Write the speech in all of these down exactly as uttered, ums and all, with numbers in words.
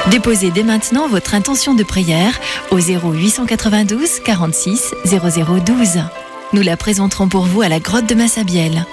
Déposez dès maintenant votre intention de prière au zéro huit cent quatre-vingt-douze quarante-six zéro zéro douze. Nous la présenterons pour vous à la grotte de Massabielle.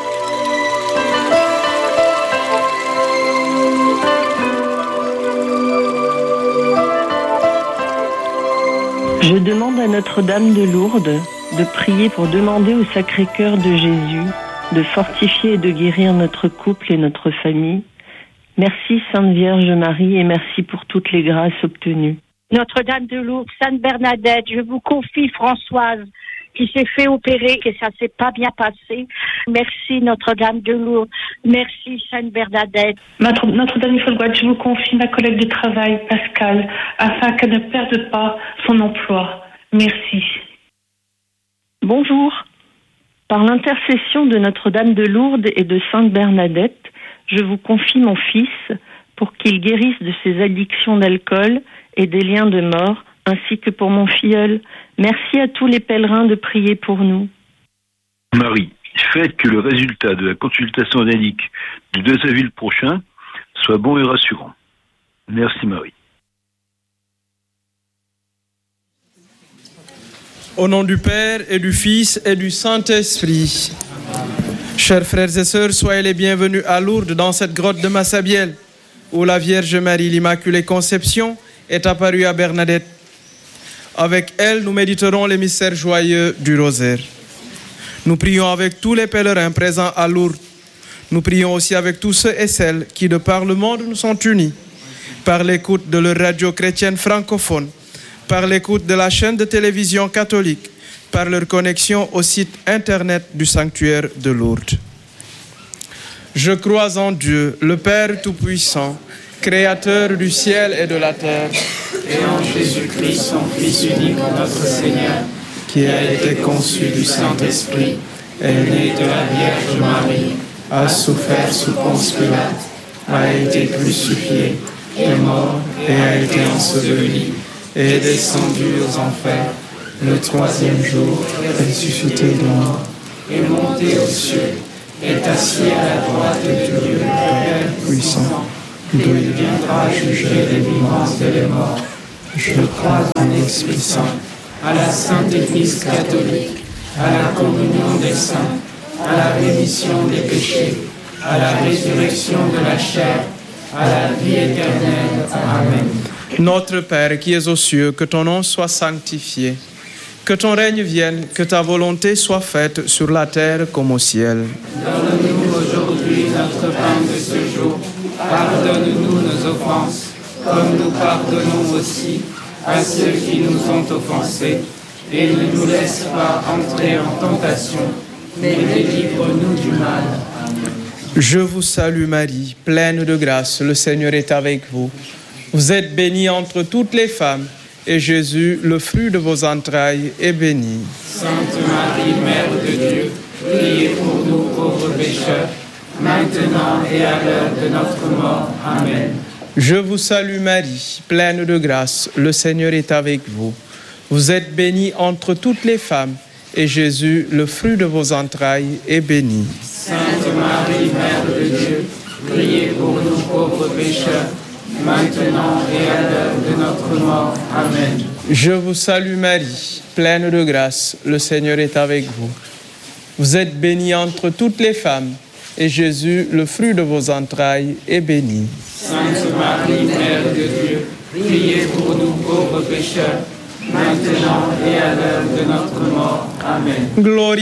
Je demande à Notre-Dame de Lourdes de prier pour demander au Sacré-Cœur de Jésus de fortifier et de guérir notre couple et notre famille. Merci Sainte Vierge Marie et merci pour toutes les grâces obtenues. Notre-Dame de Lourdes, Sainte Bernadette, je vous confie Françoise qui s'est fait opérer, que ça s'est pas bien passé. Merci Notre-Dame de Lourdes, merci Sainte Bernadette. Notre-Dame de Lourdes, je vous confie ma collègue de travail, Pascal, afin qu'elle ne perde pas son emploi. Merci. Bonjour. Par l'intercession de Notre-Dame de Lourdes et de Sainte Bernadette, je vous confie mon fils pour qu'il guérisse de ses addictions d'alcool et des liens de mort, ainsi que pour mon filleul. Merci à tous les pèlerins de prier pour nous. Marie, faites que le résultat de la consultation analytique du deux avril prochain soit bon et rassurant. Merci Marie. Au nom du Père et du Fils et du Saint-Esprit. Chers frères et sœurs, soyez les bienvenus à Lourdes dans cette grotte de Massabielle où la Vierge Marie, l'Immaculée Conception, est apparue à Bernadette. Avec elle, nous méditerons les mystères joyeux du rosaire. Nous prions avec tous les pèlerins présents à Lourdes. Nous prions aussi avec tous ceux et celles qui, de par le monde, nous sont unis par l'écoute de leur radio chrétienne francophone, par l'écoute de la chaîne de télévision catholique, par leur connexion au site internet du sanctuaire de Lourdes. Je crois en Dieu, le Père Tout-Puissant, Créateur du ciel et de la terre, et en Jésus-Christ, son Fils unique, notre Seigneur, qui a été conçu du Saint-Esprit, est né de la Vierge Marie, a souffert sous Ponce Pilate, a été crucifié, est mort et a été enseveli, et est descendu aux enfers. Le troisième jour, ressuscité de mort, est monté aux cieux, est assis à la droite de Dieu, le Père puissant, d'où il viendra juger les vivants et les morts. Je crois en l'Esprit Saint, à la Sainte Église catholique, à la communion des saints, à la rémission des péchés, à la résurrection de la chair, à la vie éternelle. Amen. Notre Père qui es aux cieux, que ton nom soit sanctifié. Que ton règne vienne, que ta volonté soit faite sur la terre comme au ciel. Donne-nous aujourd'hui notre pain de ce jour. Pardonne-nous nos offenses, comme nous pardonnons aussi à ceux qui nous ont offensés. Et ne nous laisse pas entrer en tentation, mais délivre-nous du mal. Amen. Je vous salue Marie, pleine de grâce, le Seigneur est avec vous. Vous êtes bénie entre toutes les femmes, et Jésus, le fruit de vos entrailles, est béni. Sainte Marie, Mère de Dieu, priez pour nous pauvres pécheurs, maintenant et à l'heure de notre mort. Amen. Je vous salue Marie, pleine de grâce, le Seigneur est avec vous. Vous êtes bénie entre toutes les femmes, et Jésus, le fruit de vos entrailles, est béni. Sainte Marie, Mère de Dieu, priez pour nous pauvres pécheurs, maintenant et à l'heure de notre mort. Amen. Je vous salue Marie, pleine de grâce, le Seigneur est avec vous. Vous êtes bénie entre toutes les femmes, et Jésus, le fruit de vos entrailles, est béni. Sainte Marie, Mère de Dieu, priez pour nous pauvres pécheurs, maintenant et à l'heure de notre mort. Amen. Gloire